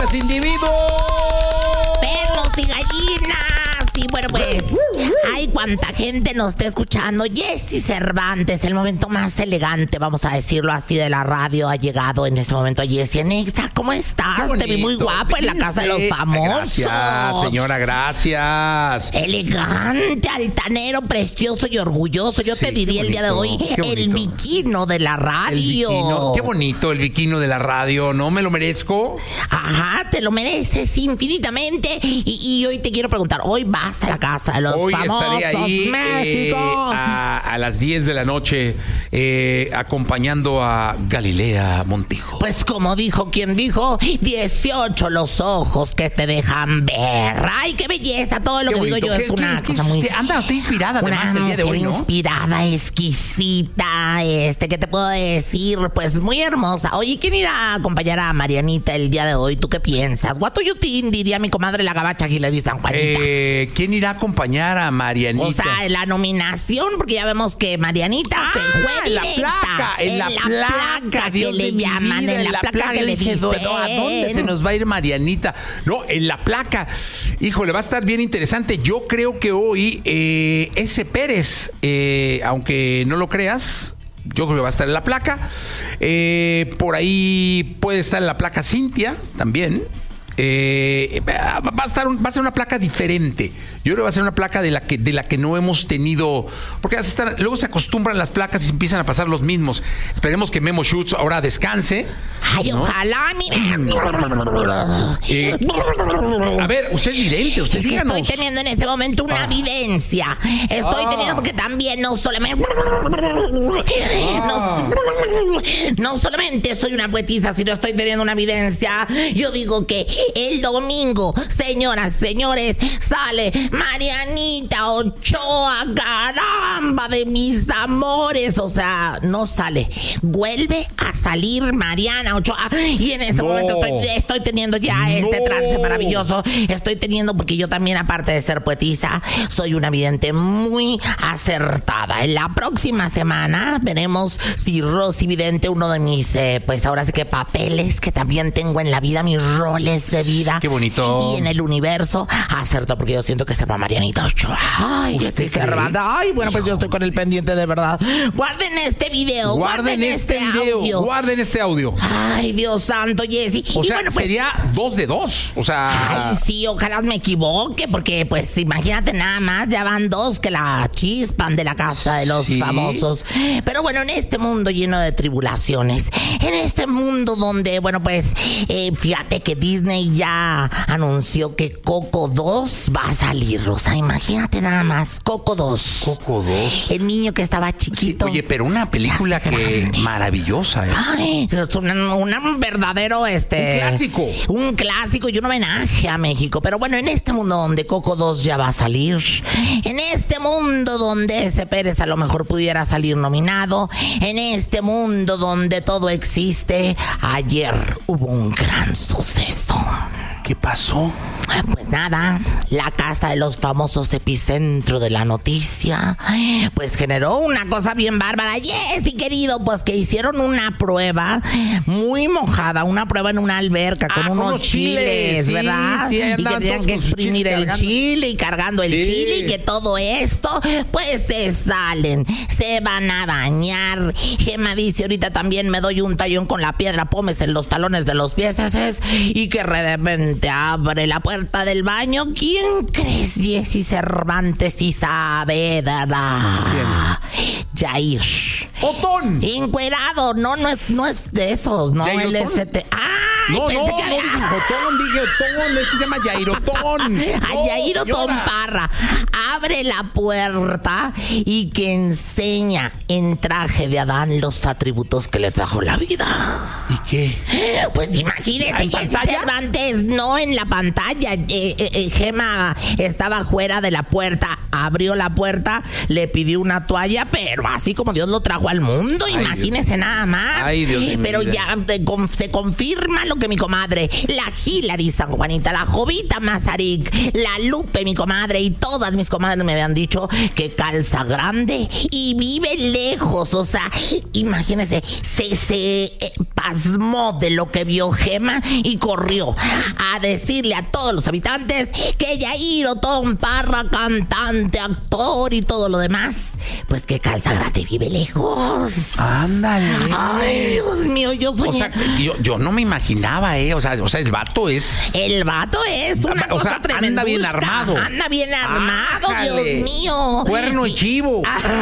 días, individuos. Perros y gallinas. Y bueno, pues, ay, cuánta gente nos está escuchando. Jessy Cervantes, el momento más elegante, vamos a decirlo así, de la radio, ha llegado en este momento. Jessy Nexa, ¿cómo estás? Te vi muy guapo en la casa de los famosos. Gracias, señora, gracias. Elegante, altanero, precioso y orgulloso. Yo te diría el día de hoy el viquino de la radio. Qué bonito el viquino de la radio, ¿no? ¿Me lo merezco? Ajá, te lo mereces infinitamente. Y hoy te quiero preguntar, hoy vas a la casa de los famosos, estaré ahí, México. A las 10 de la noche acompañando a Galilea Montijo. Pues como dijo quien dijo, 18 los ojos que te dejan ver. Ay, qué belleza, todo lo que digo yo es una cosa muy... Anda, está inspirada además el día de hoy, ¿no? Inspirada, exquisita, ¿qué te puedo decir? Pues muy hermosa. Oye, ¿quién irá a acompañar a Marianita el día de hoy? ¿Tú qué piensas? What do you think, diría mi comadre la gabacha Hilary San Juanita. ¿Quién irá a acompañar a Marianita? O sea, la nominación, porque ya vemos que Marianita se fue directa. En la placa, que le llaman, en la placa que le dicen. ¿A dónde se nos va a ir Marianita? No, en la placa. Híjole, va a estar bien interesante. Yo creo que hoy ese Pérez, aunque no lo creas, yo creo que va a estar en la placa. Por ahí puede estar en la placa Cintia también. Va a ser una placa diferente. Yo creo que va a ser una placa de la que no hemos tenido, porque luego se acostumbran las placas y se empiezan a pasar los mismos. Esperemos que Memo Schutz ahora descanse. Ay, ¿no? Ojalá a ver, usted es vidente, usted díganos. Estoy teniendo en este momento una vivencia. Estoy teniendo porque también no solamente soy una poetisa, sino estoy teniendo una vivencia. Yo digo que el domingo, señoras, señores, sale Marianita Ochoa, caramba de mis amores. O sea, no sale, vuelve a salir Mariana Ochoa. Y en este momento estoy teniendo ya este trance maravilloso. Estoy teniendo, porque yo también, aparte de ser poetisa, soy una vidente muy acertada. En la próxima semana veremos si Rosy Vidente, uno de mis, pues ahora sí que papeles que también tengo en la vida, mis roles de vida. Qué bonito. Y en el universo acertó, porque yo siento que se va Marianita Ochoa. Ay, yo estoy Cervantes. Ay, bueno, pues yo estoy con el pendiente de verdad. Guarden este video, guarden este audio. Guarden este audio. Ay, Dios santo, Jessy. O sea, bueno, pues, sería 2 de 2. O sea. Ay, sí, ojalá me equivoque, porque pues imagínate nada más, ya van 2 que la chispan de la casa de los famosos. Pero bueno, en este mundo lleno de tribulaciones, en este mundo donde, bueno, pues fíjate que Disney ya anunció que Coco 2 va a salir. O sea, imagínate nada más, Coco 2. Coco 2. El niño que estaba chiquito. Sí, oye, pero una película que maravillosa, ¿eh? Ay, es un verdadero un clásico. Un clásico y un homenaje a México. Pero bueno, en este mundo donde Coco 2 ya va a salir, en este mundo donde ese Pérez a lo mejor pudiera salir nominado, en este mundo donde todo existe, ayer hubo un gran suceso. ¿Qué pasó? Pues nada, la casa de los famosos, epicentro de la noticia, pues generó una cosa bien bárbara. Jessy, querido, pues que hicieron una prueba muy mojada, una prueba en una alberca con unos chiles, ¿verdad? Sí, y que tenían que exprimir el chile y cargando el chile, y que todo esto, pues se salen, se van a bañar. Gema dice, ahorita también me doy un tallón con la piedra pómez en los talones de los pies, y que de repente abre la puerta del baño. ¿Quién crees, Jessy Cervantes y Saavedra? Jair ¡Otón! Encuerado, no es de esos, no, ¿Jair el Otón? ST. No, pensé que dije Otón, es que se llama Jair Otón. Jair Otón Parra abre la puerta y que enseña en traje de Adán los atributos que le trajo la vida. ¿Y qué? Pues imagínese, Jessy Cervantes, no en la pantalla. Gema estaba fuera de la puerta abrió la puerta, le pidió una toalla, pero así como Dios lo trajo al mundo, imagínese nada más. Ay, Dios mío. Pero ya se confirma lo que mi comadre, la Hilary San Juanita, la Jovita Mazarik, la Lupe, mi comadre, y todas mis comadres me habían dicho que calza grande y vive lejos. O sea, imagínese, se pasmó de lo que vio Gema y corrió a decirle a todos los habitantes que Yair Otón Parra, cantante, actor y todo lo demás, pues que calza grande y vive lejos. Ándale. Ay, Dios mío, yo soñé. O sea, yo no me imaginaba, O sea, el vato es... El vato es una cosa tremenda. Anda bien armado. Anda bien armado, Ájale. Dios mío. Cuerno y chivo.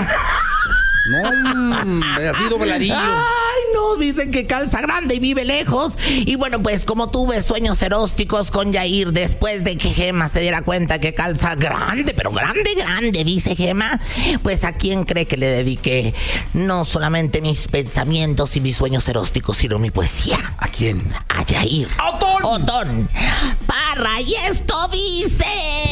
No, así dobladillo. Ay, no, dicen que calza grande y vive lejos. Y bueno, pues como tuve sueños eróticos con Yair después de que Gema se diera cuenta que calza grande, pero grande, grande, dice Gema, pues ¿a quién cree que le dediqué no solamente mis pensamientos y mis sueños eróticos, sino mi poesía? ¿A quién? A Yair Otón Parra. Y esto dice...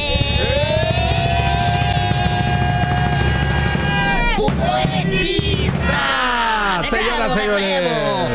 ¡Poetiza! Señoras, señores.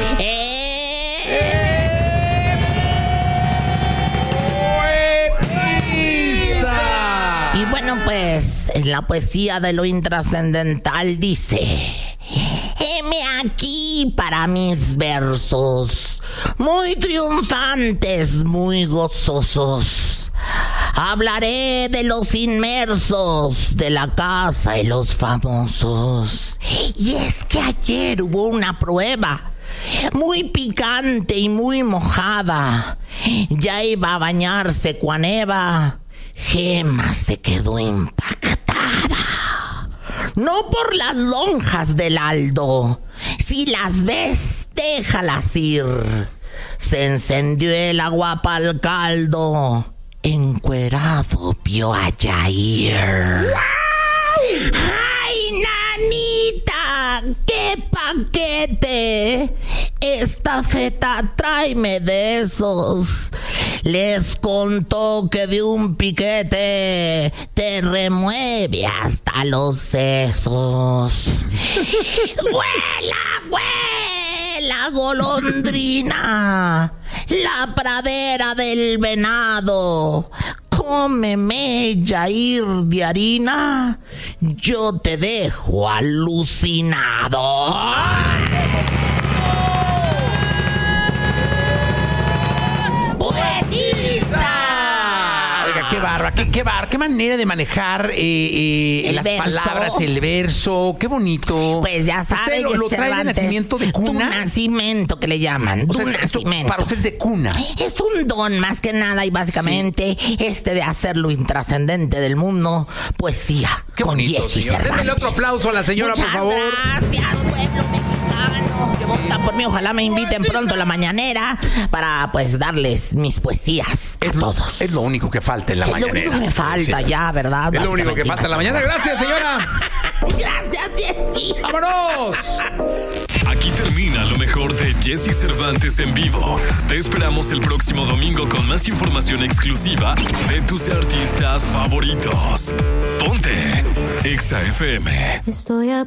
¡Poetiza! Y bueno, pues, en la poesía de lo intrascendental dice: heme aquí para mis versos, muy triunfantes, muy gozosos. Hablaré de los inmersos de la casa y los famosos. Y es que ayer hubo una prueba muy picante y muy mojada. Ya iba a bañarse Cuaneva. Gema se quedó impactada. No por las lonjas del Aldo. Si las ves, déjalas ir. Se encendió el agua pa'l caldo. Encuerado vio a Yair. ¡Ay, nanita! ¡Qué paquete! Esta feta, tráeme de esos. Les contó que de un piquete te remueve hasta los sesos. ¡Huela, huela, golondrina! La pradera del venado. Cómeme, Yair de harina. Yo te dejo alucinado. ¡Poetiza! Oiga, qué barba, qué manera de manejar las verso. palabras, el verso, qué bonito. Pues ya sabes, ¿Usted lo trae de nacimiento de cuna? Nacimiento que le llaman. O sea, Nacimiento. para usted es de cuna. Es un don más que nada y básicamente de hacer lo intrascendente del mundo, poesía. Qué con bonito, Jessy señor. Cervantes. Denle otro aplauso a la señora, Muchas por favor. Gracias, pueblo mexicano que vota por mí. Ojalá me inviten pronto a la mañanera para pues darles mis poesías a todos. Es lo único que falta en la mañanera. Es lo único que me falta ya, ¿verdad? Es lo único que Básicamente, falta en la mañana. Gracias, señora. Gracias, Jessy. ¡Vámonos! Aquí termina lo mejor de Jessy Cervantes en vivo. Te esperamos el próximo domingo con más información exclusiva de tus artistas favoritos. Ponte Exa FM. Estoy a